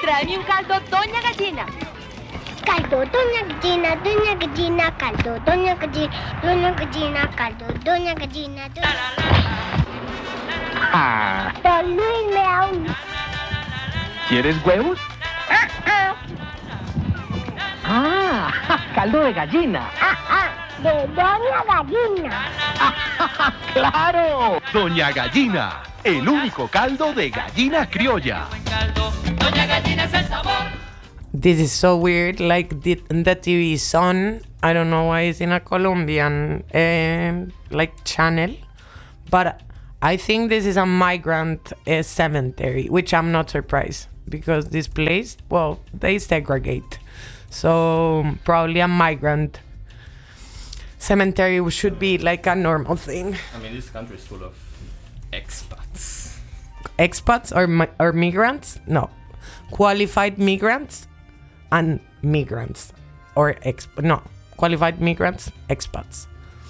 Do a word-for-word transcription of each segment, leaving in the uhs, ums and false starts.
Tráeme un caldo, doña gallina. Caldo, doña gallina, doña gallina, caldo, doña gallina, doña gallina, caldo, doña gallina, doña... Ah, Don Luis León. ¿quieres huevos? Ah, ah, Ah, caldo de gallina. ah, ah, de doña gallina. ¡Claro! Doña Gallina, el único caldo de gallina criolla. This is so weird. Like the, the T V Sun, I don't know why it's in a Colombian um, like channel, but I think this is a migrant uh, cemetery, which I'm not surprised because this place, well, they segregate, so probably a migrant cemetery should be like a normal thing. I mean, this country is full of expats. Expats or mi- or migrants? No, qualified migrants and migrants or exp no qualified migrants, expats.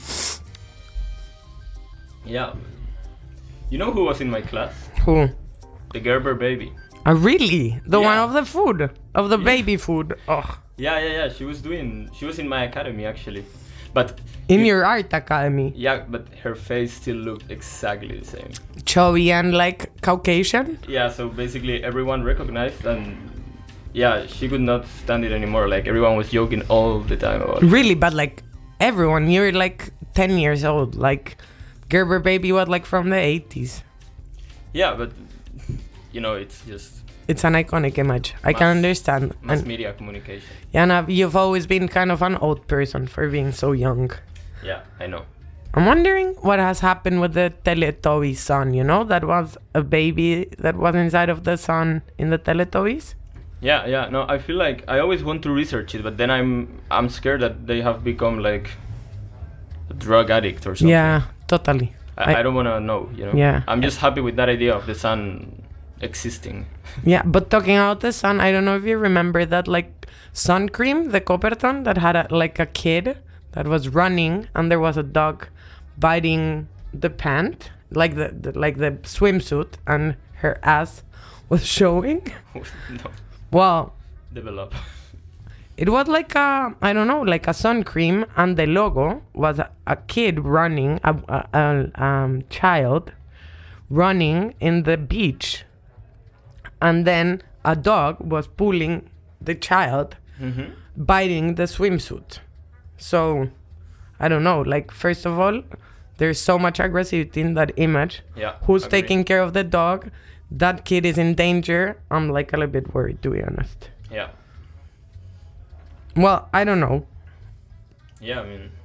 Yeah. You know who was in my class? Who? The Gerber baby. Uh, really? The one Yeah. of the food, of the Yeah. baby food. Oh, Yeah, yeah, yeah. She was doing. She was in my academy actually, but in you- your art academy, Yeah, but her face still looked exactly the same. chubby and like Caucasian. Yeah, so basically everyone recognized, and yeah, she could not stand it anymore. Like everyone was joking all the time about it. Really, but like everyone, you're like ten years old. Like Gerber baby was like from the eighties. Yeah, but you know, it's just It's an iconic image. I can Mass- understand. mass And, media communication. yeah, and uh, you've always been kind of an old person for being so young. Yeah, I know. I'm wondering what has happened with the Teletubby son, you know? That was a baby that was inside of the sun in the Teletubbies. Yeah, yeah. No, I feel like I always want to research it, but then I'm I'm scared that they have become like a drug addict or something. Yeah, totally. I, I- I don't want to know, you know. Yeah. I'm just happy with that idea of the sun existing. Yeah, but talking about the sun, I don't know if you remember that like sun cream, the Copperton, that had a, like a kid that was running and there was a dog biting the pant, like the, the like the swimsuit, and her ass was showing. No, Well, develop. it was like a, I don't know, like a sun cream, and the logo was a, a kid running, a, a, a um, child running in the beach. And then a dog was pulling the child, Mm-hmm. biting the swimsuit. So, I don't know, like, first of all, there's so much aggressivity in that image. Yeah. Who's agree. taking care of the dog? That kid is in danger. I'm like a little bit worried, to be honest. Yeah. Well, I don't know. Yeah, I mean,